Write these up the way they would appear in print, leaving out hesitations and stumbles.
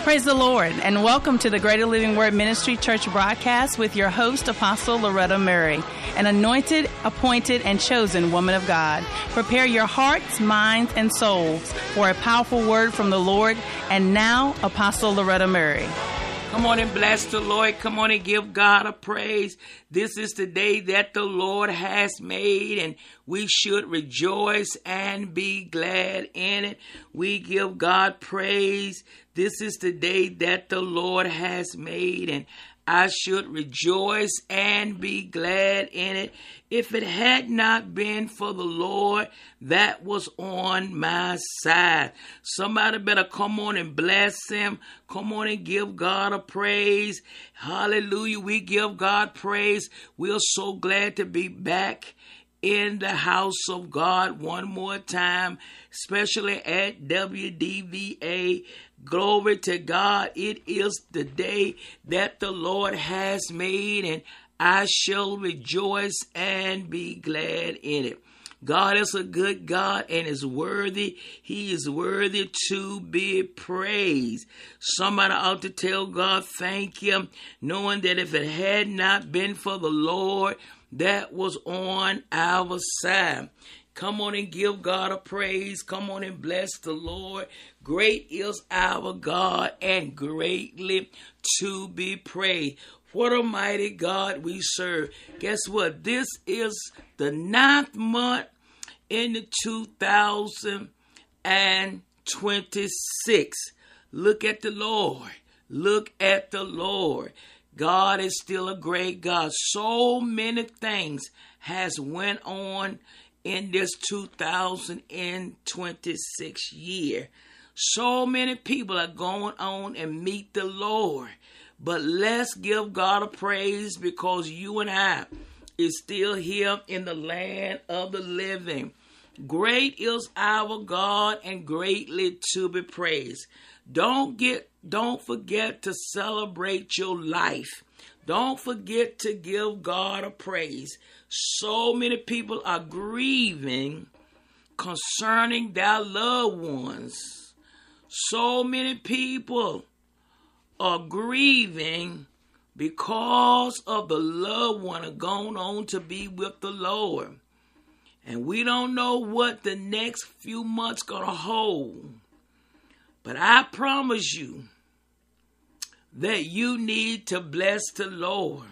Praise the Lord, and welcome to the Greater Living Word Ministry Church broadcast with your host, Apostle Loretta Murray, an anointed, appointed, and chosen woman of God. Prepare your hearts, minds, and souls for a powerful word from the Lord. And now, Apostle Loretta Murray. Come on and bless the Lord. Come on and give God a praise. This is the day that the Lord has made, and we should rejoice and be glad in it. We give God praise. This is the day that the Lord has made, and I should rejoice and be glad in it. If it had not been for the Lord that was on my side. Somebody better come on and bless him. Come on and give God a praise. Hallelujah. We give God praise. We are so glad to be back in the house of God one more time, especially at WDVA. Glory to God. It is the day that the Lord has made, and I shall rejoice and be glad in it. God is a good God and is worthy. He is worthy to be praised. Somebody ought to tell God thank you, knowing that if it had not been for the Lord that was on our side. Come on and give God a praise. Come on and bless the Lord. Great is our God and greatly to be praised. What a mighty God we serve. Guess what? This is the 9th month in the 2026. Look at the Lord. Look at the Lord. God is still a great God. So many things has went on in this 2026 year. So many people are going on and meet the Lord. But let's give God a praise, because you and I is still here in the land of the living. Great is our God and greatly to be praised. Don't forget to celebrate your life. Don't forget to give God a praise. So many people are grieving concerning their loved ones. So many people are grieving because of the loved one are going on to be with the Lord. And we don't know what the next few months going to hold. But I promise you that you need to bless the Lord.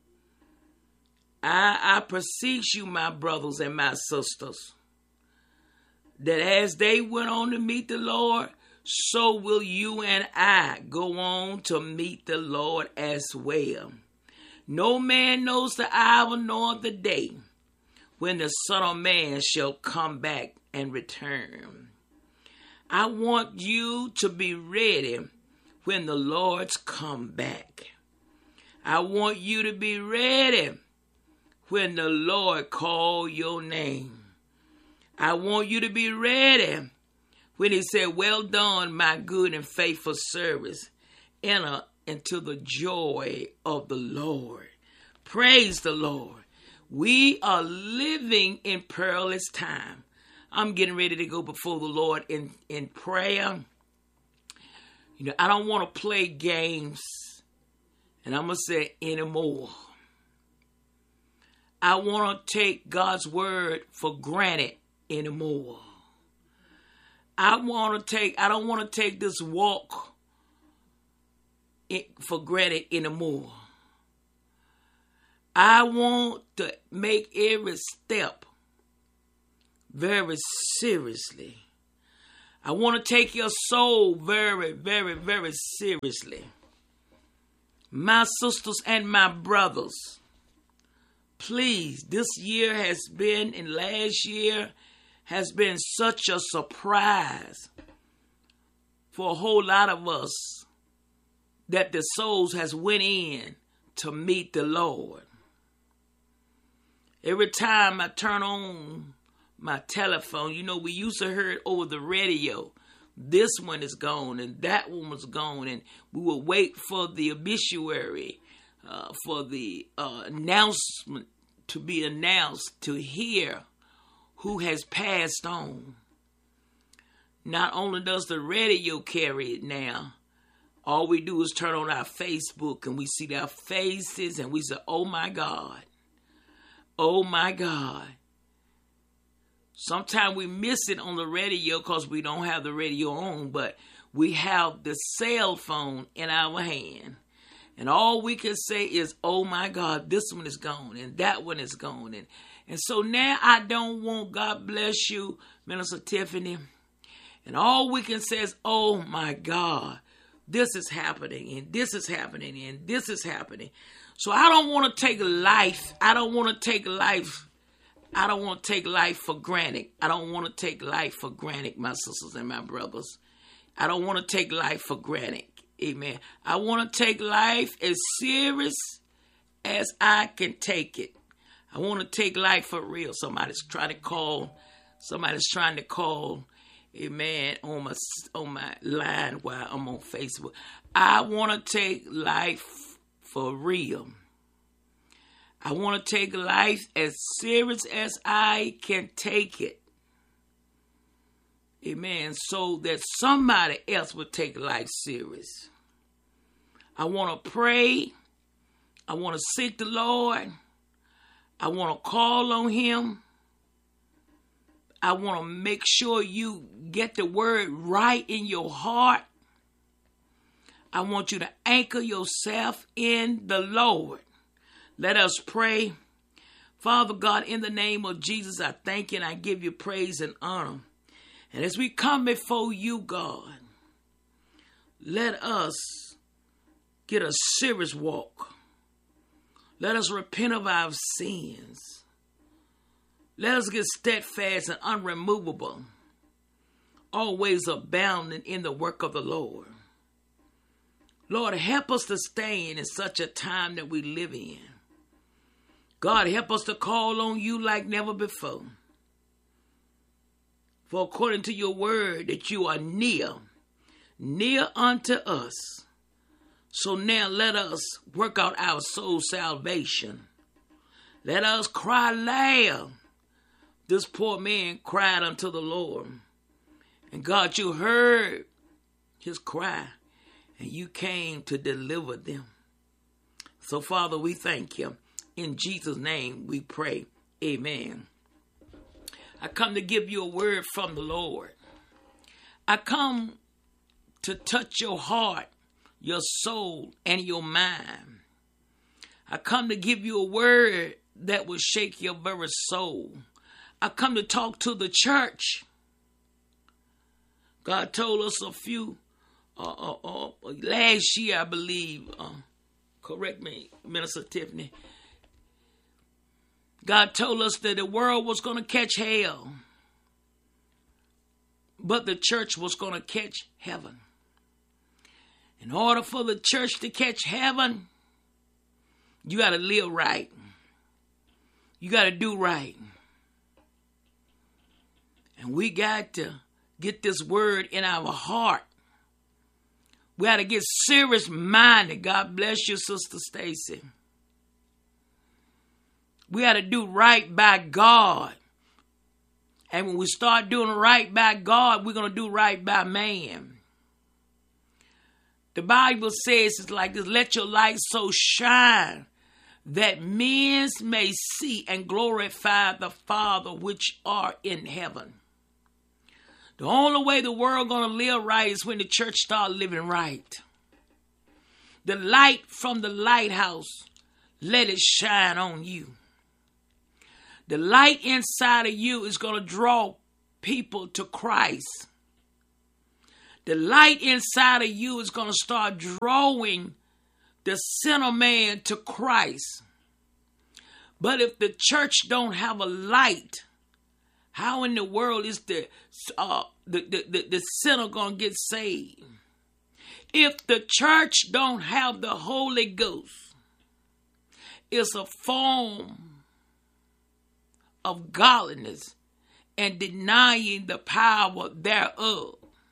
I beseech you, my brothers and my sisters, that as they went on to meet the Lord, so will you and I go on to meet the Lord as well. No man knows the hour nor the day when the Son of Man shall come back and return. I want you to be ready when the Lord's come back. I want you to be ready when the Lord call your name. I want you to be ready when he said, well done, my good and faithful service. Enter into the joy of the Lord. Praise the Lord. We are living in perilous time. I'm getting ready to go before the Lord in prayer. You know, I don't want to play games, and I'm going to say anymore. I want to take God's word for granted anymore. I don't want to take this walk for granted anymore. I want to make every step very seriously. I want to take your soul very, very, very seriously. My sisters and my brothers, please, this year has been, and last year has been such a surprise for a whole lot of us that the souls has went in to meet the Lord. Every time I turn on my telephone, you know, we used to hear it over the radio. This one is gone and that one was gone, and we would wait for the obituary, for the announcement to be announced, to hear who has passed on. Not only does the radio carry it now, All we do is turn on our Facebook and we see their faces and we say, oh my God. Oh my God. Sometimes we miss it on the radio because we don't have the radio on, but we have the cell phone in our hand. And all we can say is, oh my God, this one is gone and that one is gone. And so now I don't want, God bless you, Minister Tiffany. And all we can say is, oh my God, this is happening and this is happening and this is happening. So I don't want to take life. I don't want to take life for granted. I don't want to take life for granted, my sisters and my brothers. I don't want to take life for granted. Amen. I want to take life as serious as I can take it. I want to take life for real. Somebody's trying to call. Amen. On my line while I'm on Facebook. I want to take life for real. I want to take life as serious as I can take it. Amen. So that somebody else would take life serious. I want to pray. I want to seek the Lord. I want to call on Him. I want to make sure you get the word right in your heart. I want you to anchor yourself in the Lord. Let us pray. Father God, in the name of Jesus, I thank you and I give you praise and honor. And as we come before you, God, let us get a serious walk. Let us repent of our sins. Let us get steadfast and unremovable, always abounding in the work of the Lord. Lord, help us to stand in such a time that we live in. God, help us to call on you like never before. For according to your word that you are near unto us. So now let us work out our soul salvation. Let us cry loud. This poor man cried unto the Lord. And God, you heard his cry. And you came to deliver them. So Father, we thank you. In Jesus' name we pray. Amen. I come to give you a word from the Lord. I come to touch your heart, your soul, and your mind. I come to give you a word that will shake your very soul. I come to talk to the church. God told us a few, last year, I believe, correct me, Minister Tiffany. God told us that the world was going to catch hell, but the church was going to catch heaven. In order for the church to catch heaven, you got to live right. You got to do right. And we got to get this word in our heart. We got to get serious minded. God bless you, Sister Stacy. We got to do right by God. And when we start doing right by God, we're going to do right by man. The Bible says it's like this: let your light so shine that men may see and glorify the Father which are in heaven. The only way the world going to live right is when the church start living right. The light from the lighthouse, let it shine on you. The light inside of you is going to draw people to Christ. The light inside of you is going to start drawing the sinner man to Christ. But if the church don't have a light, how in the world is the sinner going to get saved? If the church don't have the Holy Ghost, it's a form of godliness and denying the power thereof.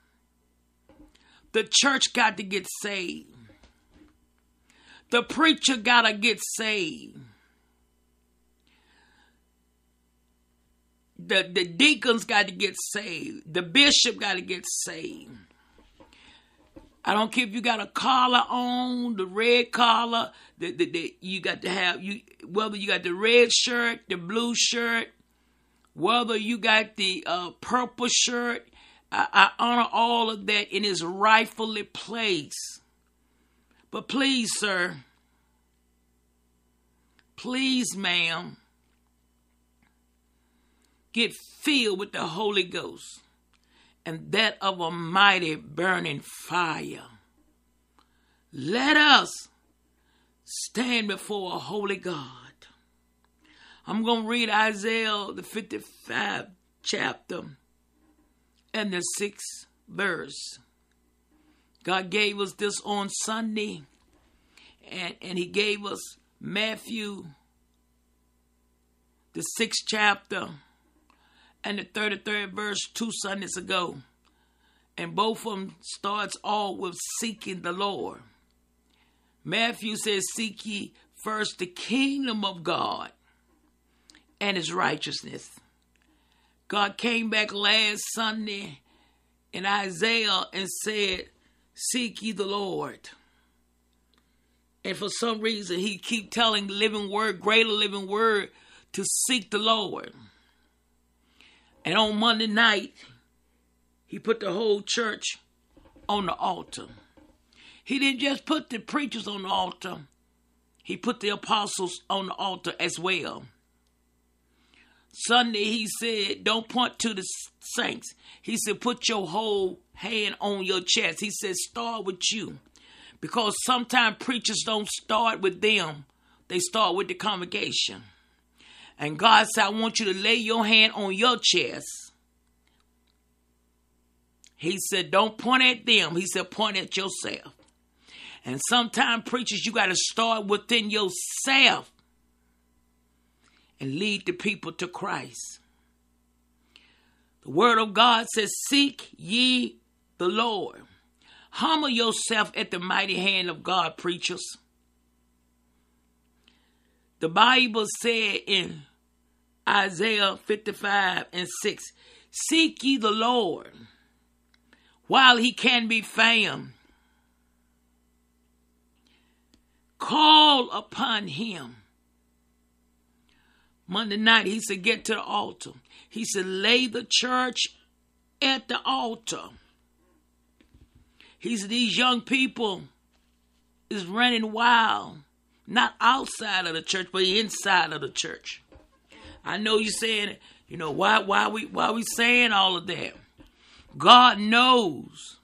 The church got to get saved. The preacher got to get saved. The deacons got to get saved. The bishop got to get saved. I don't care if you got a collar on, the red collar, you got to have, whether you got the red shirt, the blue shirt, whether you got the purple shirt. I honor all of that in its rightfully place. But please, sir, please, ma'am, get filled with the Holy Ghost and that of a mighty burning fire. Let us stand before a holy God. I'm going to read Isaiah, the 55th chapter and the 6th verse. God gave us this on Sunday, and he gave us Matthew, the 6th chapter, and the 33rd verse 2 Sundays ago. And both of them starts all with seeking the Lord. Matthew says, seek ye first the kingdom of God and his righteousness. God came back last Sunday in Isaiah and said, seek ye the Lord. And for some reason, he keep telling living word, greater living word, to seek the Lord. And on Monday night, he put the whole church on the altar. He didn't just put the preachers on the altar. He put the apostles on the altar as well. Sunday, he said, don't point to the saints. He said, put your whole hand on your chest. He said, start with you. Because sometimes preachers don't start with them. They start with the congregation. And God said, I want you to lay your hand on your chest. He said, don't point at them. He said, point at yourself. And sometimes preachers, you got to start within yourself and lead the people to Christ. The word of God says, seek ye the Lord. Humble yourself at the mighty hand of God, preachers. The Bible said in Isaiah 55 and 6, seek ye the Lord while he can be found. Call upon him. Monday night, he said, get to the altar. He said, lay the church at the altar. He said, these young people is running wild, not outside of the church, but inside of the church. I know you're saying, why we saying all of that? God knows.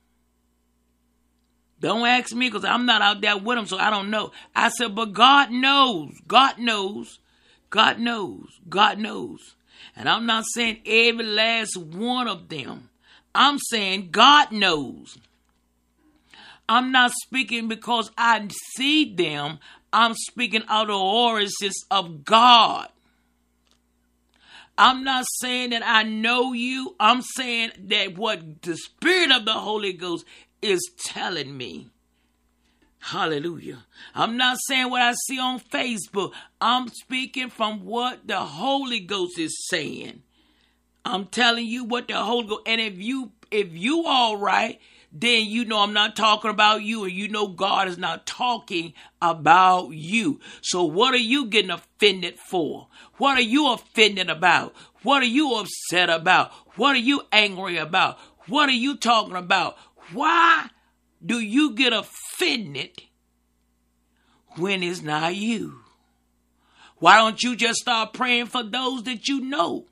Don't ask me because I'm not out there with them, so I don't know. I said, but God knows. God knows. God knows. God knows. And I'm not saying every last one of them. I'm saying God knows. I'm not speaking because I see them. I'm speaking out of the origins of God. I'm not saying that I know you. I'm saying that what the Spirit of the Holy Ghost is telling me. Hallelujah. I'm not saying what I see on Facebook. I'm speaking from what the Holy Ghost is saying. I'm telling you what the Holy Ghost, and if you all right, then you know I'm not talking about you, and you know God is not talking about you. So what are you getting offended for? What are you offended about? What are you upset about? What are you angry about? What are you talking about? Why do you get offended when it's not you? Why don't you just start praying for those that you know?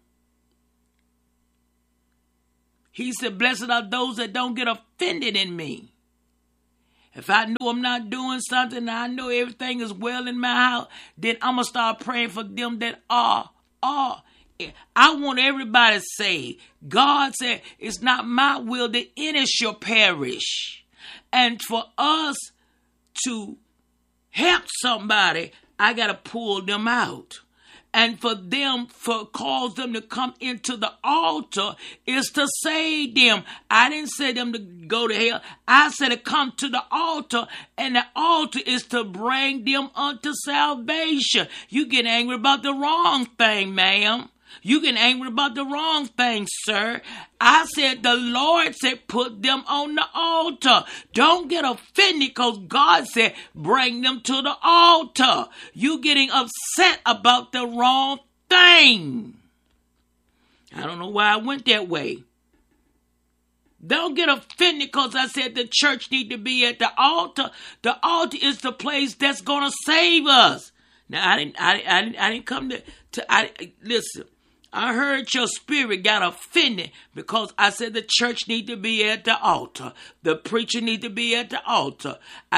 He said, blessed are those that don't get offended in me. If I know I'm not doing something and I know everything is well in my house, then I'm going to start praying for them that are. I want everybody saved. God said, it's not my will that any shall perish. And for us to help somebody, I got to pull them out. And cause them to come into the altar is to save them. I didn't say them to go to hell. I said to come to the altar, and the altar is to bring them unto salvation. You get angry about the wrong thing, ma'am. You get angry about the wrong thing, sir. I said the Lord said put them on the altar. Don't get offended because God said bring them to the altar. You getting upset about the wrong thing. I don't know why I went that way. Don't get offended because I said the church need to be at the altar. The altar is the place that's going to save us. Now, I didn't come listen. I heard your spirit got offended because I said the church need to be at the altar. The preacher need to be at the altar.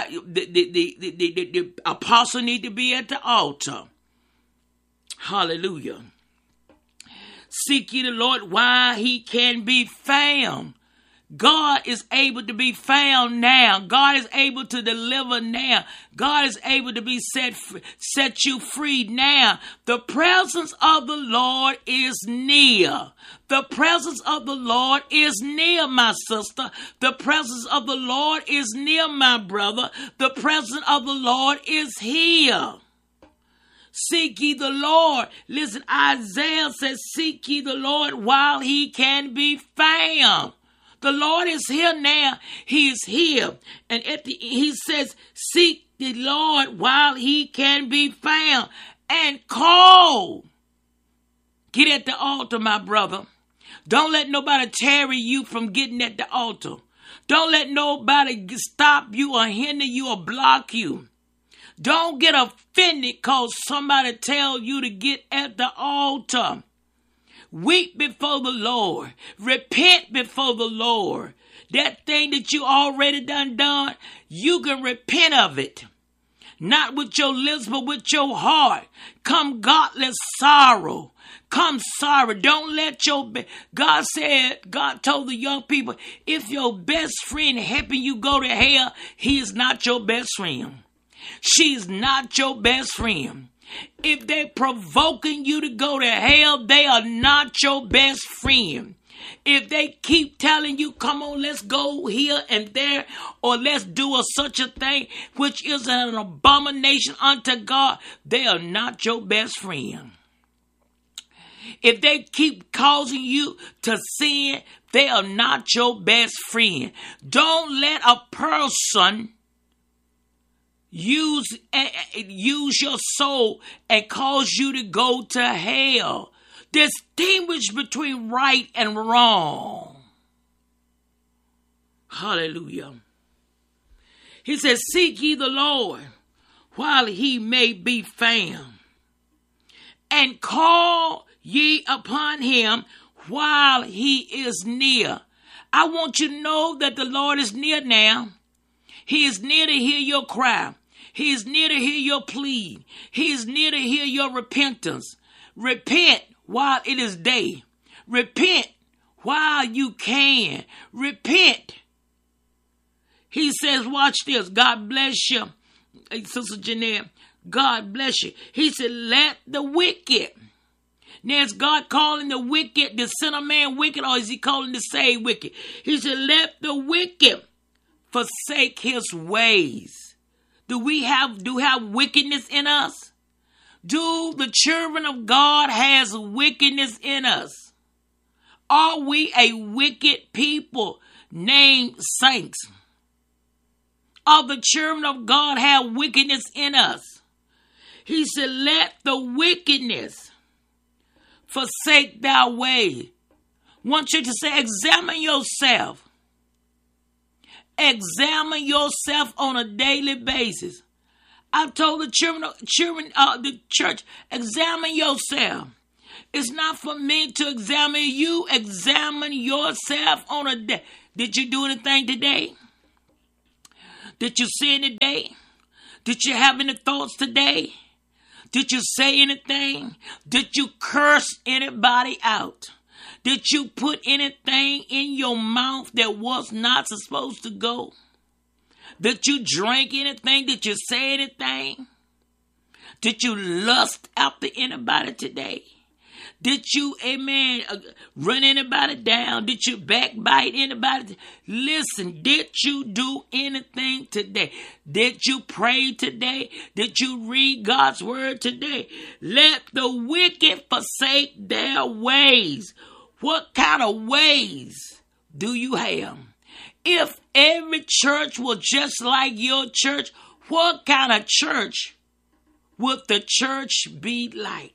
The apostle need to be at the altar. Hallelujah. Seek ye the Lord while he can be found. God is able to be found now. God is able to deliver now. God is able to be set you free now. The presence of the Lord is near. The presence of the Lord is near, my sister. The presence of the Lord is near, my brother. The presence of the Lord is here. Seek ye the Lord. Listen, Isaiah says, seek ye the Lord while he can be found. The Lord is here now. He is here. And he says, seek the Lord while he can be found. And call. Get at the altar, my brother. Don't let nobody tarry you from getting at the altar. Don't let nobody stop you or hinder you or block you. Don't get offended because somebody tell you to get at the altar. Weep before the Lord. Repent before the Lord. That thing that you already done, you can repent of it. Not with your lips, but with your heart. Come godless sorrow. Come sorrow. Don't let God told the young people, if your best friend helping you go to hell, he is not your best friend. She's not your best friend. If they're provoking you to go to hell, they are not your best friend. If they keep telling you, come on, let's go here and there, or let's do such a thing, which is an abomination unto God, they are not your best friend. If they keep causing you to sin, they are not your best friend. Don't let a person use your soul and cause you to go to hell. Distinguish between right and wrong. Hallelujah. He says, seek ye the Lord while he may be found, and call ye upon him while he is near. I want you to know that the Lord is near now. He is near to hear your cry. He is near to hear your plea. He is near to hear your repentance. Repent while it is day. Repent while you can. Repent. He says, watch this. God bless you. Sister Jeanette, God bless you. He said, let the wicked. Now is God calling the wicked, the sinner man wicked, or is he calling the saved wicked? He said, let the wicked forsake his ways. Do we have wickedness in us? Do the children of God has wickedness in us? Are we a wicked people named saints? Are the children of God have wickedness in us? He said, let the wickedness forsake thy way. I want you to say, examine yourself. Examine yourself on a daily basis. I've told the the church, examine yourself. It's not for me to examine you. Examine yourself on a day. Did you do anything today? Did you sin today? Did you have any thoughts today? Did you say anything? Did you curse anybody out? Did you put anything in your mouth that was not supposed to go? Did you drink anything? Did you say anything? Did you lust after anybody today? Did you, amen, run anybody down? Did you backbite anybody? Listen, did you do anything today? Did you pray today? Did you read God's word today? Let the wicked forsake their ways. What kind of ways do you have? If every church was just like your church, what kind of church would the church be like?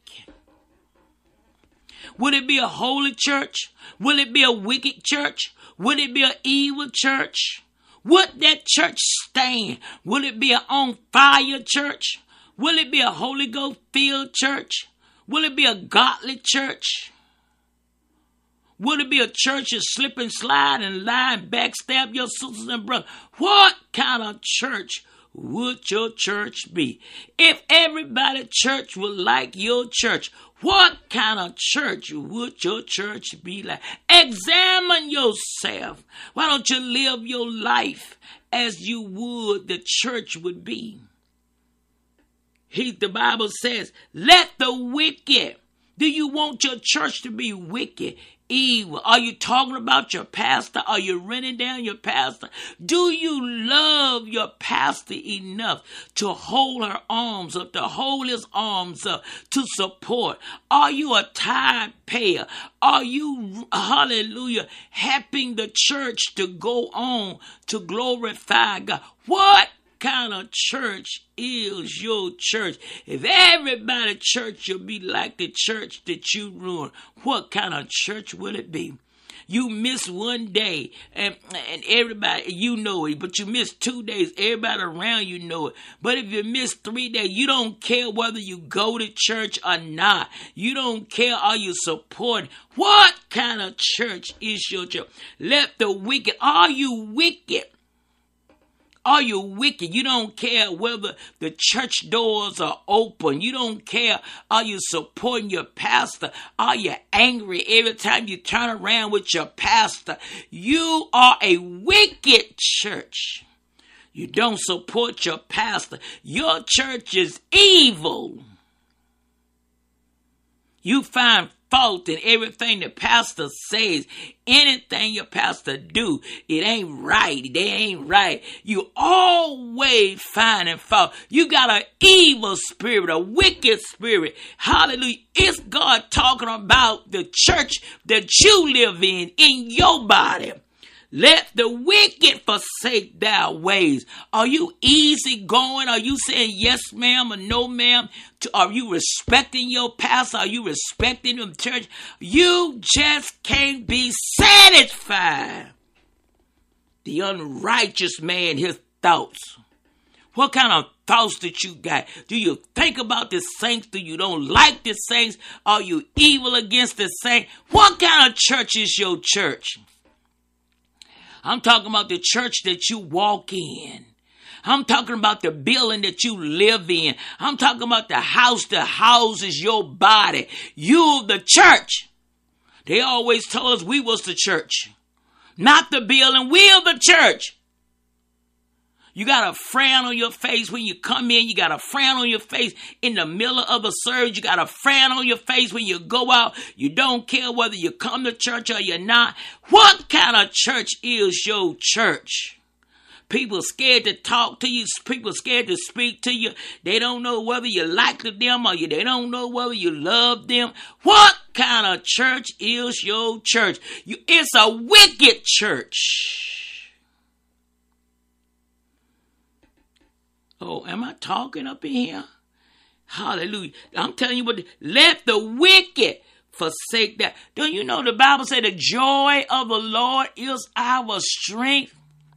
Would it be a holy church? Will it be a wicked church? Would it be an evil church? Would that church stand? Will it be an on fire church? Will it be a Holy Ghost filled church? Will it be a godly church? Would it be a church that slip and slide and lie and backstab your sisters and brothers? What kind of church would your church be? If everybody church would like your church, what kind of church would your church be like? Examine yourself. Why don't you live your life as you would the church would be? The Bible says, let the wicked. Do you want your church to be wicked, evil? Are you talking about your pastor? Are you running down your pastor? Do you love your pastor enough to hold her arms up, to hold his arms up, to support? Are you a tithe payer? Are you, hallelujah, helping the church to go on to glorify God? What kind of church is your church? If everybody church will be like the church that you ruined, what kind of church will it be? You miss one day and everybody, you know it, but you miss 2 days, everybody around you know it. But if you miss 3 days, you don't care whether you go to church or not. You don't care, are you supporting? What kind of church is your church? Let the wicked, are you wicked? Are you wicked? You don't care whether the church doors are open. You don't care. Are you supporting your pastor? Are you angry every time you turn around with your pastor? You are a wicked church. You don't support your pastor. Your church is evil. You find fault in everything the pastor says. Anything your pastor do, it ain't right. They ain't right. You always finding fault. You got an evil spirit, a wicked spirit. Hallelujah. Is God talking about the church that you live in your body? Let the wicked forsake their ways. Are you easy going? Are you saying yes, ma'am, or no, ma'am? Are you respecting your pastor? Are you respecting the church? You just can't be satisfied. The unrighteous man, his thoughts. What kind of thoughts that you got? Do you think about the saints? Do you don't like the saints? Are you evil against the saints? What kind of church is your church? I'm talking about the church that you walk in. I'm talking about the building that you live in. I'm talking about the house that houses your body. You, the church. They always told us we was the church. Not the building, we are the church. You got a frown on your face when you come in. You got a frown on your face in the middle of a service. You got a frown on your face when you go out. You don't care whether you come to church or you're not. What kind of church is your church? People scared to talk to you. People scared to speak to you. They don't know whether you like them or they don't know whether you love them. What kind of church is your church? It's a wicked church. Oh, am I talking up in here? Hallelujah. I'm telling you what, let the wicked forsake that. Don't you know the Bible says the joy of the Lord is our strength?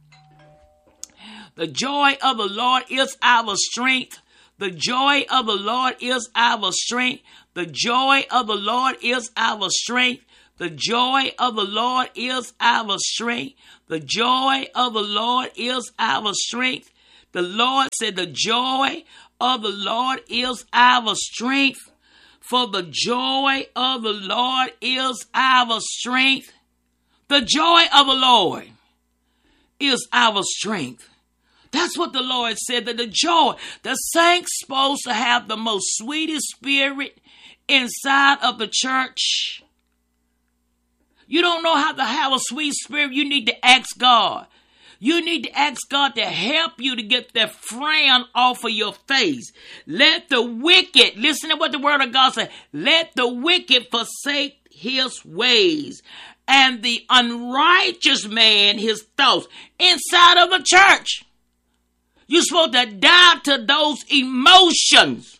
The joy of the Lord is our strength. The joy of the Lord is our strength. The joy of the Lord is our strength. The joy of the Lord is our strength. The joy of the Lord is our strength. The Lord said the joy of the Lord is our strength. For the joy of the Lord is our strength. The joy of the Lord is our strength. That's what the Lord said, that the joy, the saints supposed to have the most sweetest spirit inside of the church? You don't know how to have a sweet spirit. You need to ask God. You need to ask God to help you to get that frown off of your face. Let the wicked, listen to what the word of God says, let the wicked forsake his ways, and the unrighteous man his thoughts. Inside of the church, you're supposed to die to those emotions.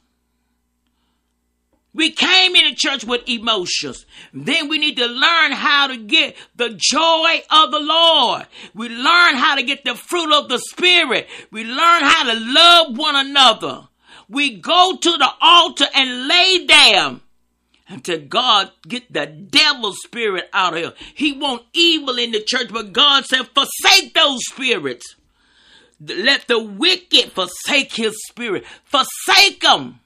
We came into church with emotions. Then we need to learn how to get the joy of the Lord. We learn how to get the fruit of the Spirit. We learn how to love one another. We go to the altar and lay down until God get the devil's spirit out of here. He want evil in the church, but God said, forsake those spirits. Let the wicked forsake his spirit. Forsake them.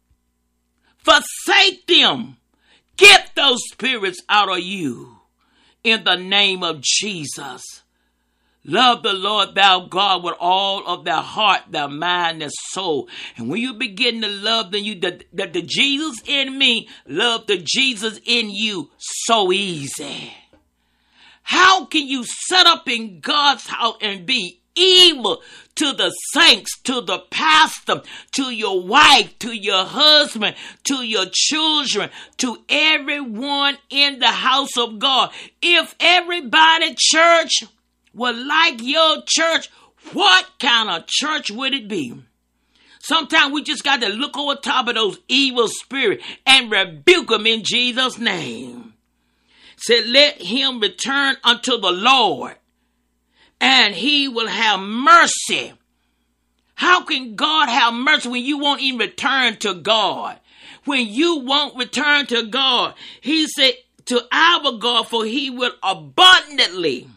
Forsake them. Get those spirits out of you in the name of Jesus. Love the Lord thou God with all of thy heart, thy mind, and soul. And when you begin to love the Jesus in me, love the Jesus in you, so easy. How can you set up in God's house and be evil to the saints, to the pastor, to your wife, to your husband, to your children, to everyone in the house of God? If everybody church were like your church, what kind of church would it be? Sometimes we just got to look over top of those evil spirits and rebuke them in Jesus' name. Said, let him return unto the Lord, and he will have mercy. How can God have mercy when you won't even return to God? When you won't return to God, he said to our God, for he will abundantly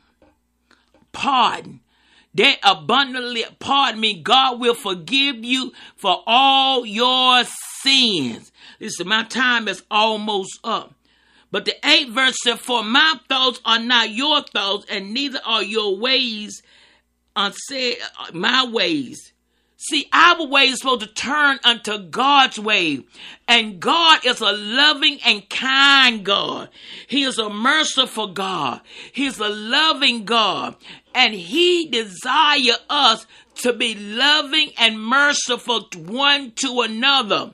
pardon. That abundantly pardon me, God will forgive you for all your sins. Listen, my time is almost up. But the 8th verse said, for my thoughts are not your thoughts, and neither are your ways unsaid my ways. See, our way is supposed to turn unto God's way. And God is a loving and kind God. He is a merciful God. He's a loving God. And he desires us to be loving and merciful one to another.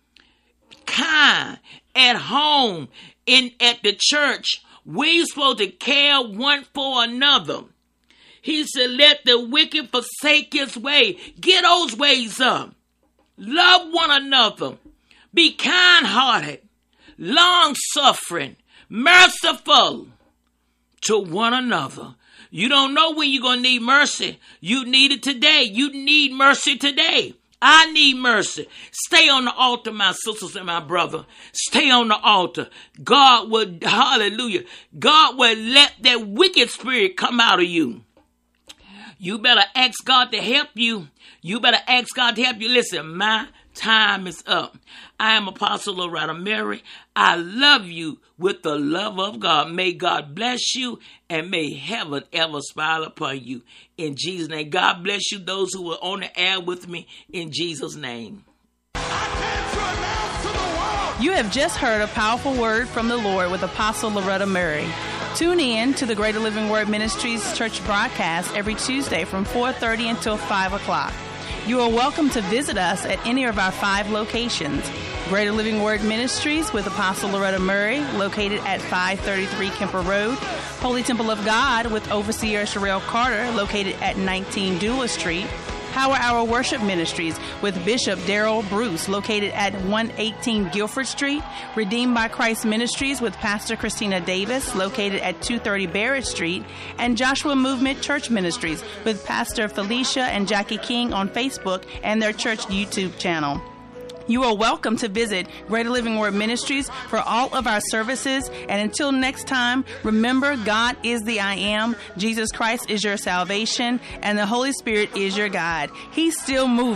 Kind at home, at the church. We're supposed to care one for another. He said, let the wicked forsake his way. Get those ways up. Love one another. Be kind-hearted, long-suffering, merciful to one another. You don't know when you're going to need mercy. You need it today. You need mercy today. I need mercy. Stay on the altar, my sisters and my brother. Stay on the altar. God will, hallelujah, God will let that wicked spirit come out of you. You better ask God to help you. You better ask God to help you. Listen, my time is up. I am Apostle Loretta Mary. I love you with the love of God. May God bless you, and may heaven ever smile upon you. In Jesus' name. God bless you, those who were on the air with me, in Jesus' name. You have just heard a powerful word from the Lord with Apostle Loretta Mary. Tune in to the Greater Living Word Ministries church broadcast every Tuesday from 4:30 until 5 o'clock. You are welcome to visit us at any of our 5 locations. Greater Living Word Ministries with Apostle Loretta Murray, located at 533 Kemper Road. Holy Temple of God with Overseer Sherelle Carter, located at 19 Dula Street. Power Hour Worship Ministries with Bishop Darrell Bruce, located at 118 Guilford Street. Redeemed by Christ Ministries with Pastor Christina Davis, located at 230 Barrett Street. And Joshua Movement Church Ministries with Pastor Felicia and Jackie King on Facebook and their church YouTube channel. You are welcome to visit Greater Living Word Ministries for all of our services. And until next time, remember, God is the I Am, Jesus Christ is your salvation, and the Holy Spirit is your guide. He's still moving.